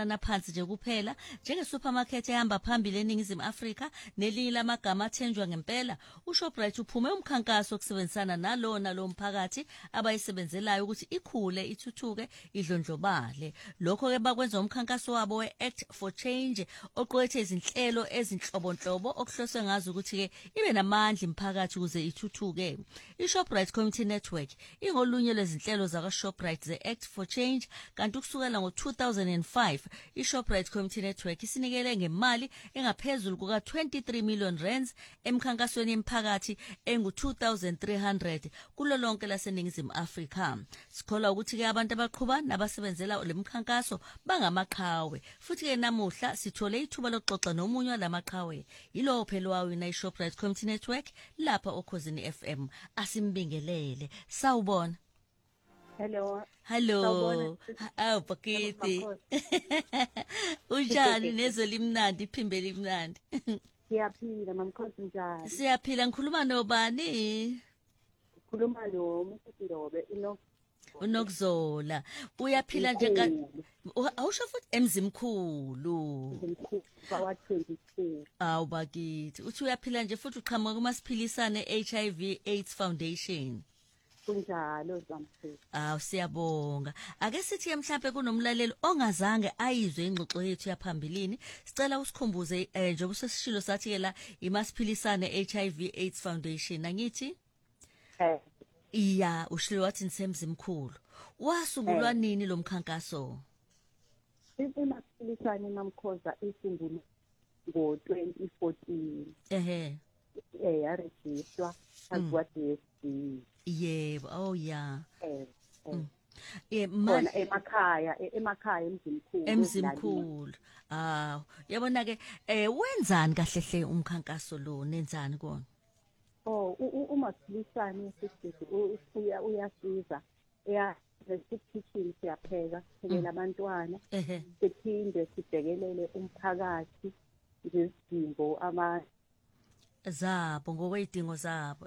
amanana phansi nje kuphela njenge-supermarket ehamba phambili eNingizimu Afrika nelinye lamagama athenjwa ngempela. uShoprite uphume umkhankaso okusebenzisana nalo mphakathi abayisebenzelayo ukuthi ikhule, ithuthuke, idlondlobale. Lokho-ke bakwenza umkhankaso wabo we-Act for Change oqukethe izinhlelo ezinhlobonhlobo okuhloswe ngazo ukuthi-ke ibe namandla imphakathi ukuze ithuthuke. iShoprite Community Network ingolunye lwezinhlelo zakwaShoprite ze-Act for Change, kanti ukusukela ngo-2005 iShoprite Community Network isinikele ngemali engaphezulu kuka-23 million rands emkhankasweni yemiphakathi engu-2,300 kulo lonke laseNingizimu Afrika. Sikholwa ukuthi-ke abantu abaqhuba nabasebenzela le mkhankaso bangamaqhawe, futhi-ke namuhla sithole ithuba lokuxoxa nomunye walamaqhawe, yilowo phela wawina iShoprite Community Network lapha Okhosini FM. Asimbingelele. Sawubona. Hello. Awu Bhakiti. Unjani nezwe limnandi, iphimbe limnandi? Siyaphila mamkhosi njani? Siyaphila. Ngikhuluma nobani? Khuluma noMsikirobe uNokzola. Uyaphila nje awusho futhi emzimkhulu. Wa 22. Awu Bhakiti. Uthi uyaphila nje futhi uqhamuka kumasiphilisane HIV AIDS Foundation. Kunjalo zamphela. Siyabonga. Ake sithi mhlawumbe kunomlaleli ongazange ayizwe ingxoxo yethu yaphambilini. Sicela usikhumbuze njengoba sesishilo sathi ke la imasiphilisane HIV AIDS Foundation. Angithi? Iya, ushilo wathi nisemzimkhulu. Wasungulwa nini lo mkhankaso? Imasiphilisane namkhoza isungulwe ngo-2014. Yarejistwa as DSD. Yebo, yeah. Khona emakhaya emzimkhulu. Yabona ke wenzani kahle hle umkhankaso lo, nenzani kona? Umasiphilisane uyasiza. Kitchen siyapheka, siphekela abantwana. Siphinde sibhekelele umphakathi ngezidingo zabo, ngokwey'dingo zabo.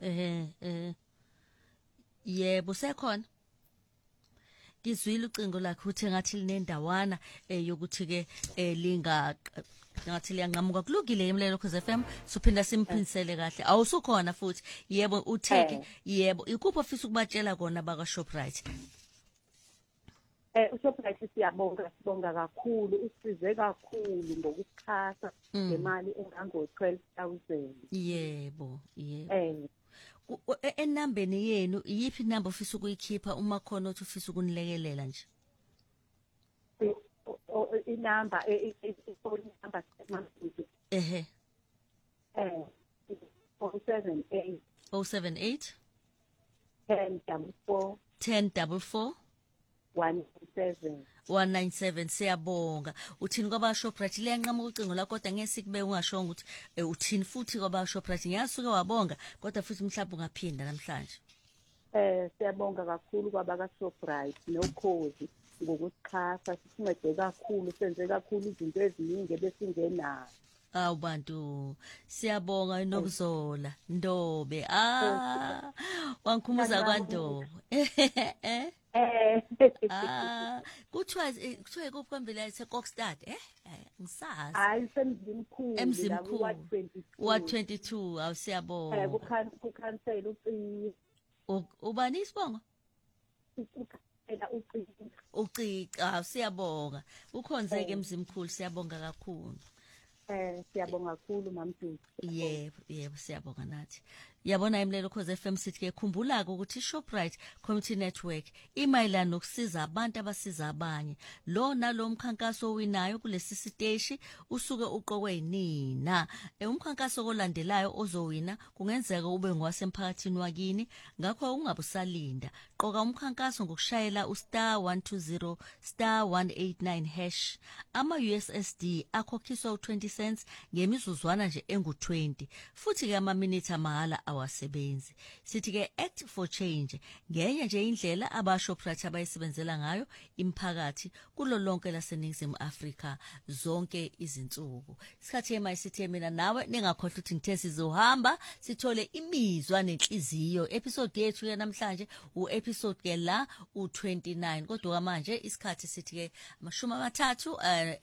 Yebo, sekhona. Ngizwile ucingo lakho uthe ngathi linendawana yokuthi-ke ngathi liyanqamuka. Kulungile imlelo Ukhozi FM, suphinda simphindisele kahle. Awusukhona futhi. Yebo, utheke. Yebo, ikuphi ofisa ukubatshela kona bakwaShoprite? uShoprite sibonga kakhulu, usize kakhulu ngokuxhasa ngemali engango-12,000. Yebo. Enambeni yenu iyiphi inamba ofisa ukuyikhipha uma khona othi ufisa ukunilekelela nje? Inamba inamba 078 1044 197. Siyabonga. Uthini kwabaShoprite? Liyanqamuka ucingo lakho kodwa ngeke sikube ungashonga ukuthi uthini futhi kwabaShoprite. Ngiyasuke wabonga kodwa futhi mhlawumbe ungaphinda namhlanje. Siyabonga kakhulu kwabakaShoprite noKhozi ngokuxhasa, sisincede kakhulu, senze kakhulu izinto eziningi besingenazo. Bantu siyabonga Nokzola Ndobe. Wangikhumbuza kwaNdobo. Kuthiwa kuphambili seKokstad. Ngisazi. Hayi semzimkhulu wa 22. Awusiyabonga. Kukhansela uCici. Ubani isibongo? uCici. Siyabonga. Ukhonzeke emzimkhulu, siyabonga kakhulu. Siyabonga kakhulu mamdudu. Yebo siyabonga nathi. Yabona imlelo Ukhozi FM sithi-ke khumbula-ke ukuthi iShoprite Community Network imayelana nokusiza abantu abasiza abanye. Lo nalo mkhankaso owinayo kulesi siteshi usuke uqokwe yinina. Umkhankaso olandelayo ozowina kungenzeka ube ngowasemphakathini wakini, ngakho ungabusalinda. Qoka umkhankaso ngokushayela *120 *189#. Ama-USSD akhokhiswa u-20 cents ngemizuzwana nje engu-20, futhi-ke ama-minutes amahhala awasebenzi. Sithi-ke Act for Change ngenye nje indlela abaShoprite abayisebenzela ngayo imphakathi kulo lonke laseNingizimu Afrika zonke izinsuku. Isikhathi emayisithe mina nawe ningakhohlwa ukuthi ngithe sizohamba sithole imizwa nenhliziyo. Episode yethu namhlanje u-episode ke la u-29, kodwa manje isikhathi sithi-ke 30